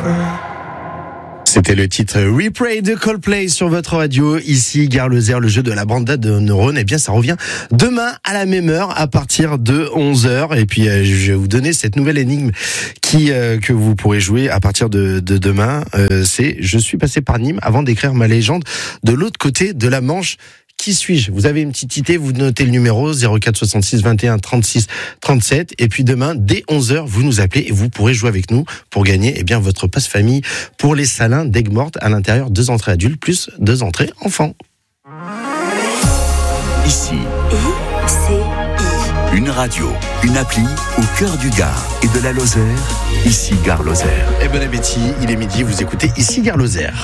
C'était le titre We Pray de Coldplay sur votre radio. Ici, Gare Lozère, le jeu de la banda de neurones. Eh bien, ça revient demain à la même heure à partir de 11h. Et puis, je vais vous donner cette nouvelle énigme que vous pourrez jouer à partir de demain. C'est je suis passé par Nîmes avant d'écrire ma légende de l'autre côté de la Manche. Qui suis-je ? Vous avez une petite idée, vous notez le numéro 04 66 21 36 37 et puis demain dès 11h vous nous appelez et vous pourrez jouer avec nous pour gagner votre passe famille pour les Salins d'Aigues-Mortes, à l'intérieur 2 entrées adultes plus 2 entrées enfants. Ici, une radio, une appli au cœur du Gard et de la Lozère. Ici Gare Lozère. Et bon appétit, il est midi, vous écoutez Ici Gare Lozère.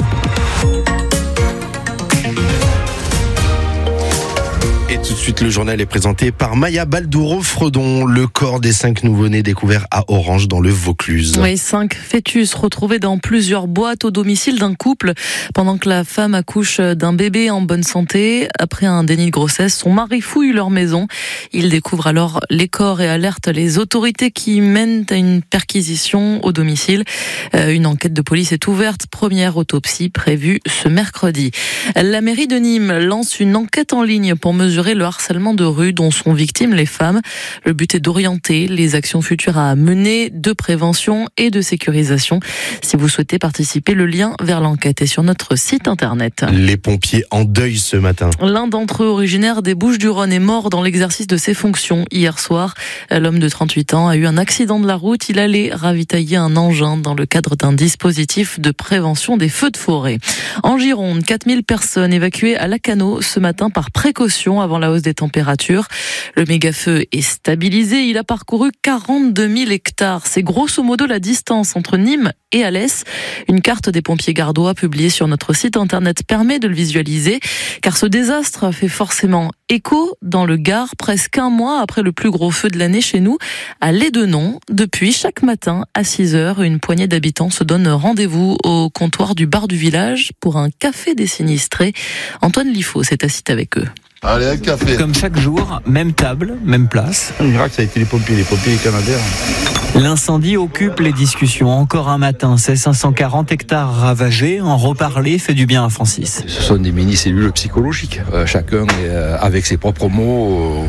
Et tout de suite, le journal est présenté par Maya Baldouro-Fredon. Le corps des 5 nouveau-nés découverts à Orange dans le Vaucluse. Oui, 5 fœtus retrouvés dans plusieurs boîtes au domicile d'un couple pendant que la femme accouche d'un bébé en bonne santé. Après un déni de grossesse, son mari fouille leur maison. Il découvre alors les corps et alerte les autorités qui mènent à une perquisition au domicile. Une enquête de police est ouverte. Première autopsie prévue ce mercredi. La mairie de Nîmes lance une enquête en ligne pour mesurer le harcèlement de rue dont sont victimes les femmes. Le but est d'orienter les actions futures à mener, de prévention et de sécurisation. Si vous souhaitez participer, le lien vers l'enquête est sur notre site internet. Les pompiers en deuil ce matin. L'un d'entre eux, originaire des Bouches-du-Rhône, est mort dans l'exercice de ses fonctions hier soir. L'homme de 38 ans a eu un accident de la route. Il allait ravitailler un engin dans le cadre d'un dispositif de prévention des feux de forêt. En Gironde, 4000 personnes évacuées à Lacanau ce matin par précaution avant la hausse des températures. Le méga-feu est stabilisé. Il a parcouru 42 000 hectares. C'est grosso modo la distance entre Nîmes et Alès. Une carte des pompiers gardois publiée sur notre site internet permet de le visualiser, car ce désastre fait forcément écho dans le Gard, presque un mois après le plus gros feu de l'année chez nous, à Lédenon. Depuis, chaque matin à 6h, une poignée d'habitants se donne rendez-vous au comptoir du bar du village pour un café des sinistrés. Antoine Liffaut s'est assis avec eux. Allez, un café. Comme chaque jour, même table, même place. Le miracle, ça a été les pompiers canadiens. L'incendie occupe les discussions. Encore un matin, ces 540 hectares ravagés. En reparler fait du bien à Francis. Ce sont des mini-cellules psychologiques. Chacun, avec ses propres mots,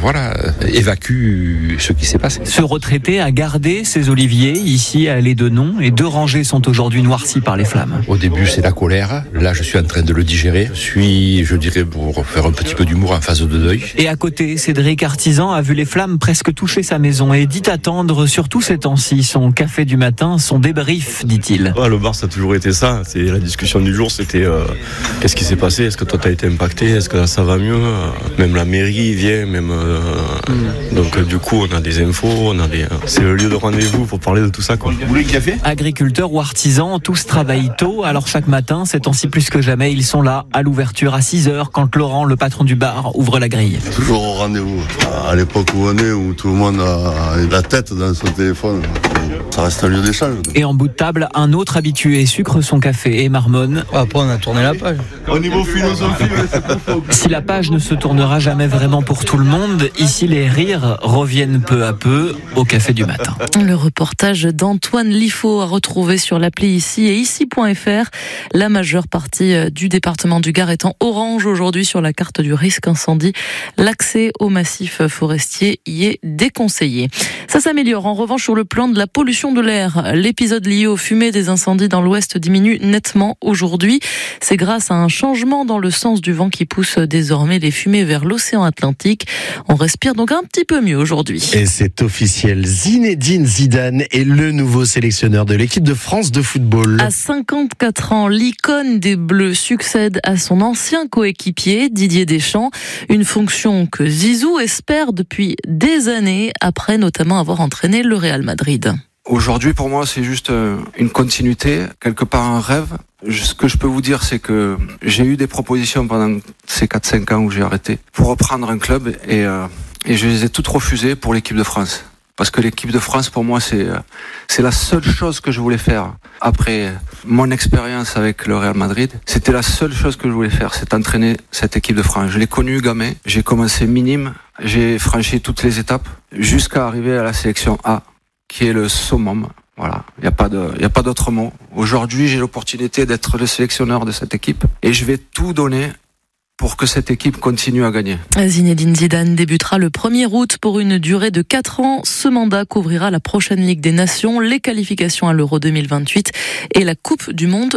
évacue ce qui s'est passé. Ce retraité a gardé ses oliviers ici à Lédenon et 2 rangées sont aujourd'hui noircies par les flammes. Au début, c'est la colère. Là, je suis en train de le digérer. Je suis, pour faire un petit peu d'humour, en phase de deuil. Et à côté, Cédric Artisan a vu les flammes presque toucher sa maison et dit attendre, surtout ces temps-ci, son café du matin, son débrief, dit-il. Le bar, ça a toujours été ça. C'est la discussion du jour, c'était qu'est-ce qui s'est passé ? Est-ce que toi, t'as été impacté ? Est-ce que ça va mieux ? Même la mairie vient, donc du coup, on a des infos, c'est le lieu de rendez-vous pour parler de tout ça, quoi. Vous voulez un café ? Agriculteurs ou artisans, tous travaillent tôt. Alors chaque matin, ces temps-ci plus que jamais, ils sont là à l'ouverture à 6h quand Laurent, le patron du bar, ouvre la grille. Toujours au rendez-vous. À l'époque où on est, où tout le monde a la tête dans son téléphone, ça reste un lieu d'échange. Et en bout de table, un autre habitué sucre son café et marmonne. Après, on a tourné la page. Au niveau philosophie, c'est pas faux. Si la page ne se tournera jamais vraiment pour tout le monde, ici les rires reviennent peu à peu au café du matin. Le reportage d'Antoine Liffaut à retrouver sur l'appli Ici et ici.fr. La majeure partie du département du Gard étant orange aujourd'hui sur la carte du risque incendie. L'accès au massif forestier y est déconseillé. Ça s'améliore en revanche sur le plan de la pollution de l'air. L'épisode lié aux fumées des incendies dans l'ouest diminue nettement aujourd'hui. C'est grâce à un changement dans le sens du vent qui pousse désormais les fumées vers l'océan Atlantique. On respire donc un petit peu mieux aujourd'hui. Et c'est officiel, Zinedine Zidane est le nouveau sélectionneur de l'équipe de France de football. À 54 ans, l'icône des Bleus succède à son ancien coéquipier Didier Deschamps. Une fonction que Zizou espère depuis des années, après notamment avoir entraîné le Real Madrid. Aujourd'hui, pour moi, c'est juste une continuité, quelque part un rêve. Ce que je peux vous dire, c'est que j'ai eu des propositions pendant ces 4-5 ans où j'ai arrêté pour reprendre un club et je les ai toutes refusées pour l'équipe de France. Parce que l'équipe de France, pour moi, c'est la seule chose que je voulais faire. Après mon expérience avec le Real Madrid, c'était la seule chose que je voulais faire, c'est entraîner cette équipe de France. Je l'ai connue gamin, j'ai commencé minime, j'ai franchi toutes les étapes jusqu'à arriver à la sélection A, qui est le summum. Voilà, il n'y a pas d'autre mot. Aujourd'hui, j'ai l'opportunité d'être le sélectionneur de cette équipe et je vais tout donner pour que cette équipe continue à gagner. Zinedine Zidane débutera le 1er août pour une durée de 4 ans. Ce mandat couvrira la prochaine Ligue des Nations, les qualifications à l'Euro 2028 et la Coupe du Monde